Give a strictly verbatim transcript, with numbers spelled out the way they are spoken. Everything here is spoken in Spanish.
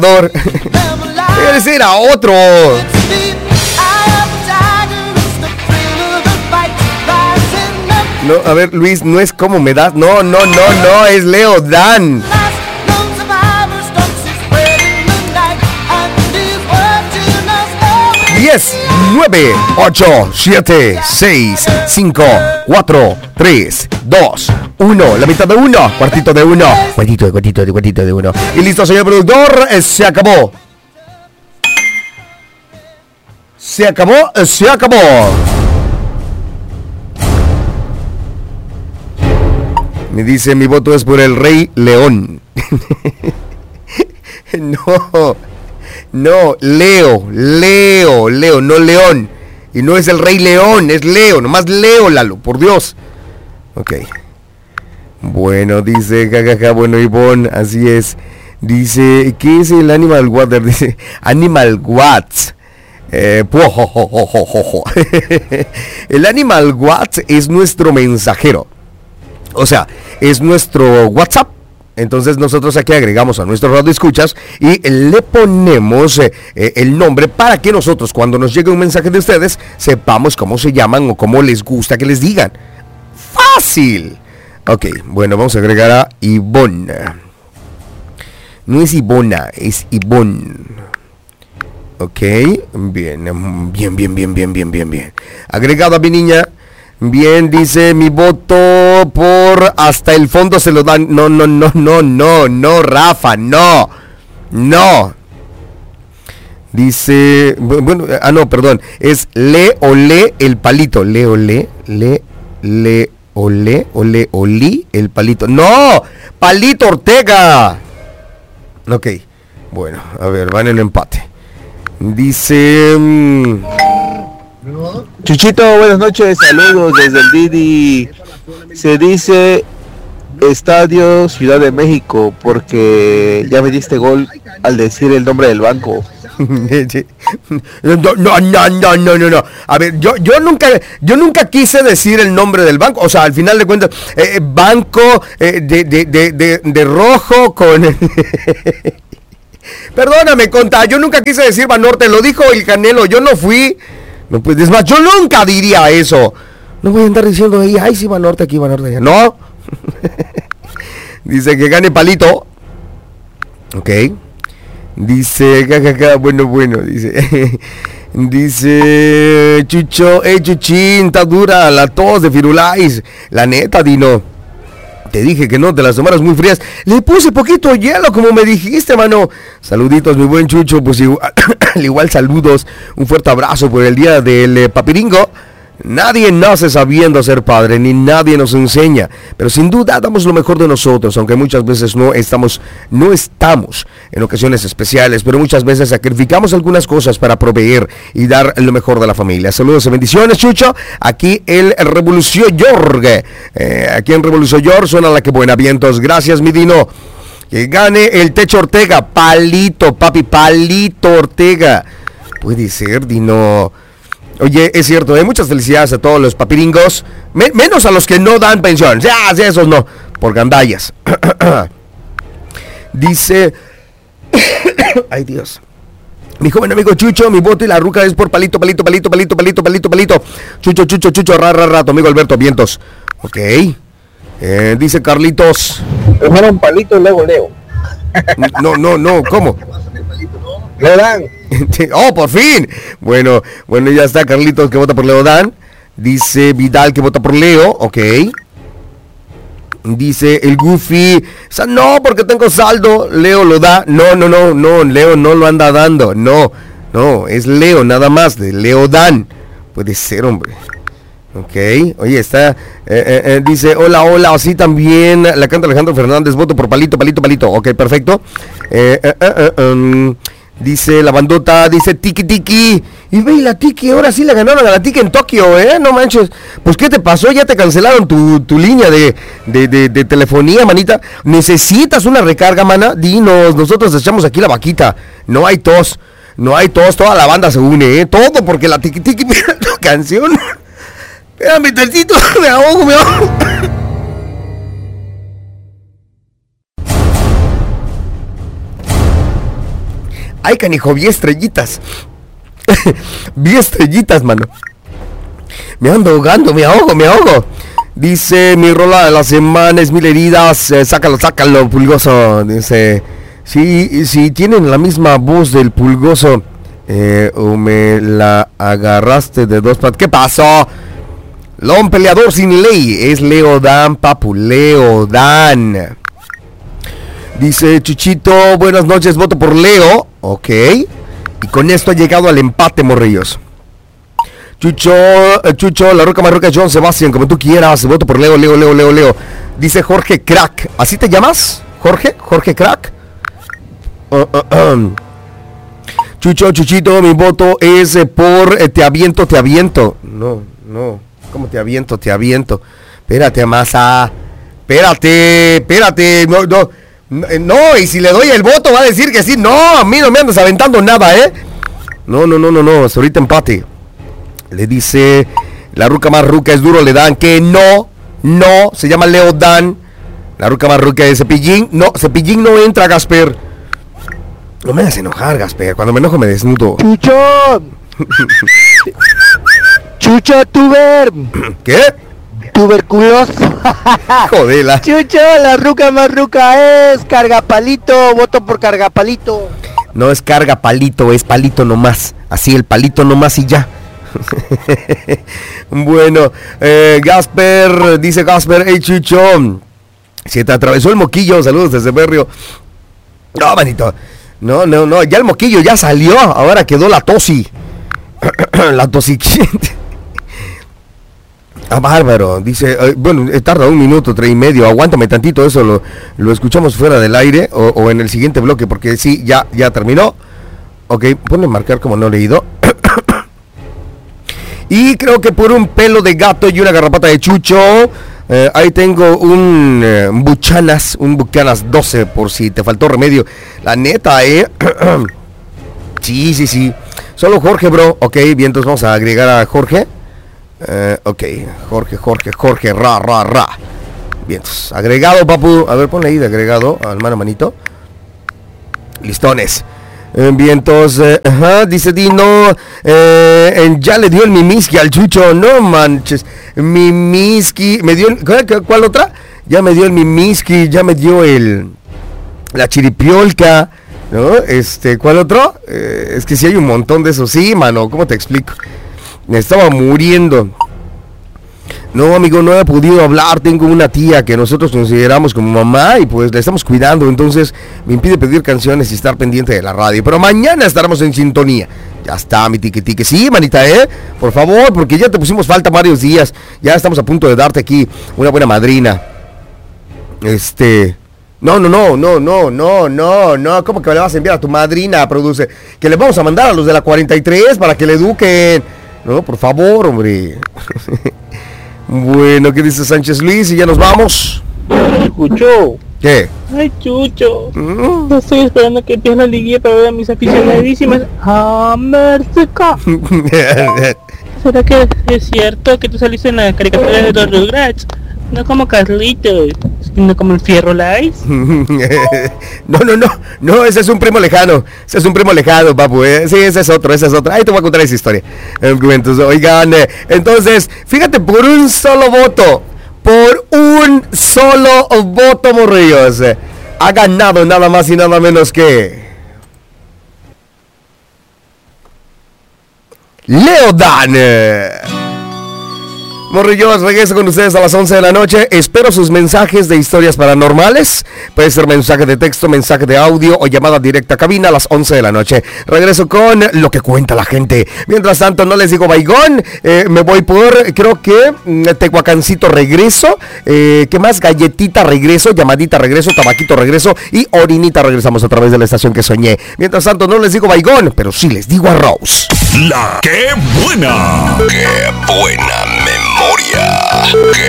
Ese era otro. No, a ver, Luis, no es como me das. No, no, no, no, es Leo Dan. diez, nueve, ocho, siete, seis, cinco, cuatro, tres, dos, uno. La mitad de uno, cuartito de uno. Cuartito de cuartito de cuartito de uno. Y listo, señor productor, eh, se acabó. Se acabó, eh, se acabó. Me dice, mi voto es por el Rey León. No. No, Leo, Leo, Leo, no León. Y no es el Rey León, es Leo, nomás Leo, Lalo, por Dios. Ok. Bueno, dice, jajaja, bueno, Ivonne, así es. Dice, ¿qué es el Animal Water? Dice, Animal Watts. Eh, el Animal Watts es nuestro mensajero. O sea, es nuestro WhatsApp. Entonces nosotros aquí agregamos a nuestro radio escuchas y le ponemos eh, eh, el nombre para que nosotros cuando nos llegue un mensaje de ustedes sepamos cómo se llaman o cómo les gusta que les digan. ¡Fácil! Ok, bueno, vamos a agregar a Ivonne. No es Ivona, es Ivonne. Ok, bien, bien, bien, bien, bien, bien, bien, bien. Agregado a mi niña. Bien, dice, mi voto por hasta el fondo se lo dan. No, no, no, no, no, no, Rafa, no, no. Dice, bueno, ah, no, perdón, es le o le el palito. Le o le, le, le o le, o le o li el palito. No, Palito Ortega. Ok, bueno, a ver, van en empate. Dice... Mmm, Chuchito, buenas noches, saludos desde el Didi. Se dice Estadio Ciudad de México porque ya me diste gol al decir el nombre del banco. No, no, no, no, no, no, no. A ver, yo, yo nunca, yo nunca quise decir el nombre del banco. O sea, al final de cuentas, eh, banco eh, de, de, de, de, de rojo con. Perdóname, conta. Yo nunca quise decir Banorte. Lo dijo el Canelo. Yo no fui. No, pues, es más, yo nunca diría eso. No voy a andar diciendo ahí, ay, sí, Banorte aquí, Banorte allá. No. Dice que gane Palito. Ok. Dice, jajaja, bueno, bueno, dice. Dice, Chucho, eh, Chuchín, está dura la tos de Firulais. La neta, Dino. Te dije que no, te las tomaras muy frías. Le puse poquito hielo, como me dijiste, mano. Saluditos, mi buen Chucho. Pues igual, igual saludos. Un fuerte abrazo por el día del eh, papiringo. Nadie nace sabiendo ser padre, ni nadie nos enseña. Pero sin duda damos lo mejor de nosotros, aunque muchas veces no estamos, no estamos en ocasiones especiales, pero muchas veces sacrificamos algunas cosas para proveer y dar lo mejor de la familia. Saludos y bendiciones, Chucho. Aquí el Revolución York. Eh, aquí en Revolución York suena la que buena. Vientos. Gracias, mi Dino. Que gane el Techo Ortega. Palito, papi, Palito Ortega. Puede ser, Dino. Oye, es cierto, ¿eh? Muchas felicidades a todos los papiringos, me- menos a los que no dan pensión. Ya, ya, esos no, por gandallas. Dice, ay Dios, mi joven amigo Chucho, mi voto y la ruca es por Palito, Palito, Palito, Palito, Palito, Palito, Palito. Chucho, Chucho, Chucho, ra, ra, ra, tu amigo Alberto Vientos. Ok, eh, dice Carlitos. Fueron Palito y luego Leo. No, no, no, ¿cómo? Leodán. Oh, por fin. Bueno, bueno, ya está Carlitos que vota por Leodán. Dice Vidal que vota por Leo. Ok. Dice el Goofy. O sea, no, porque tengo saldo. Leo lo da. No, no, no, no. Leo no lo anda dando. No, no. Es Leo nada más. De Leodán. Puede ser, hombre. Ok. Oye, está. Eh, eh, eh, dice hola, hola. Así también. La canta Alejandro Fernández. Voto por Palito, Palito, Palito. Ok, perfecto. Eh, eh, eh, eh, um, Dice la bandota, dice Tiki Tiki. Y ve, la Tiki, ahora sí le ganaron a la Tiki en Tokio, ¿eh? No manches. Pues, ¿qué te pasó? Ya te cancelaron tu, tu línea de, de, de, de telefonía, manita. ¿Necesitas una recarga, mana? Dinos, nosotros echamos aquí la vaquita. No hay tos, no hay tos, toda la banda se une, ¿eh? Todo porque la Tiki Tiki, mira tu canción. Espérame tantito, me ahogo, me ahogo. Ay, canijo, vi estrellitas. Vi estrellitas, mano. Me ando ahogando, me ahogo, me ahogo. Dice, mi rola de la semana es Mil Heridas. Eh, sácalo, sácalo, Pulgoso. Dice, si, si tienen la misma voz del Pulgoso, eh, o me la agarraste de dos patas. ¿Qué pasó? Lon peleador sin ley. Es Leo Dan, papu, Leo Dan. Dice Chuchito, buenas noches, voto por Leo. Ok. Y con esto ha llegado al empate, morrillos. Chucho, eh, Chucho, la Roca Marroca, John Sebastián, como tú quieras, voto por Leo, Leo, Leo, Leo, Leo. Dice Jorge Crack, ¿así te llamas? Jorge, Jorge Crack. Uh, uh, um. Chucho, Chuchito, mi voto es eh, por eh, Te Aviento, Te Aviento. No, no, ¿cómo Te Aviento, Te Aviento? Espérate, Masa. Espérate, espérate, no, no. No, y si le doy el voto va a decir que sí. No, a mí no me andas aventando nada, ¿eh? No, no, no, no, no, hasta ahorita empate. Le dice, la ruca más ruca es duro, le dan que no, no, se llama Leo Dan. La ruca más ruca es Cepillín. No, Cepillín no entra, Gasper. No me hagas enojar, Gasper, cuando me enojo me desnudo. Chucho. Chucho, tuber. ¿Qué? Tuberculoso. Jodela. Chucho, la ruca más ruca es Cargapalito, voto por Cargapalito. No es carga palito, es palito nomás. Así, el palito nomás y ya. Bueno, eh, Gasper, dice Gasper, hey Chucho, se te atravesó el moquillo, saludos desde Berrio. No, manito, no, no, no, ya el moquillo ya salió, ahora quedó la tosi. La tosi. Ah, bárbaro, dice, eh, bueno, tarda un minuto, tres y medio, aguántame tantito, eso lo, lo escuchamos fuera del aire o, o en el siguiente bloque, porque sí, ya, ya terminó. Ok, ponle marcar como no leído. Y creo que por un pelo de gato y una garrapata de Chucho, eh, ahí tengo un eh, Buchanas, un Buchanas doce, por si te faltó remedio. La neta, eh. Sí, sí, sí. Solo Jorge, bro. Ok, bien, entonces vamos a agregar a Jorge. Eh, ok, Jorge, Jorge, Jorge, ra, ra, ra. Bien, entonces, agregado, papu. A ver, ponle ahí de agregado al mano manito. Listones. Vientos, eh, ajá, dice Dino, eh, ya le dio el mimiski al Chucho, no manches, mimiski, me dio, ¿cuál, cuál otra? Ya me dio el mimiski, ya me dio el, la chiripiolca, ¿no? Este, ¿cuál otro? Eh, es que sí hay un montón de esos, sí, mano, ¿cómo te explico? Me estaba muriendo. No, amigo, no he podido hablar, tengo una tía que nosotros consideramos como mamá y pues la estamos cuidando, entonces me impide pedir canciones y estar pendiente de la radio, pero mañana estaremos en sintonía. Ya está, mi tique tique, sí, manita, eh, por favor, porque ya te pusimos falta varios días, ya estamos a punto de darte aquí una buena madrina. Este... No, no, no, no, no, no, no, no, ¿cómo que le vas a enviar a tu madrina, produce? Que le vamos a mandar a los de la cuarenta y tres para que le eduquen. No, por favor, hombre. Bueno, ¿qué dice Sánchez Luis? Y ya nos vamos. Chucho. ¿Qué? Ay, Chucho. ¿Mm? No estoy esperando que empiece la liguilla para ver a mis aficionadísimas América. ¿Será que es cierto que tú saliste en la caricatura de los Rugrats? No como Carlitos, sino como el Fierro Lice. No, no, no, no, ese es un primo lejano. Ese es un primo lejano, papu, ¿eh? Sí, ese es otro, ese es otro. Ahí te voy a contar esa historia. Entonces, oigan, eh, entonces, fíjate, por un solo voto, por un solo voto, morrillos, eh, ha ganado nada más y nada menos que Leo Dan. Morrillos, regreso con ustedes a las once de la noche. Espero sus mensajes de historias paranormales. Puede ser mensaje de texto, mensaje de audio o llamada directa a cabina a las once de la noche. Regreso con lo que cuenta la gente. Mientras tanto, no les digo baigón. Eh, me voy por, creo que, Tehuacancito regreso. Eh, ¿Qué más? Galletita regreso, llamadita regreso, tabaquito regreso y orinita regresamos a través de la estación que soñé. Mientras tanto, no les digo baigón, pero sí les digo arroz. La que buena. Qué buena memoria. Qué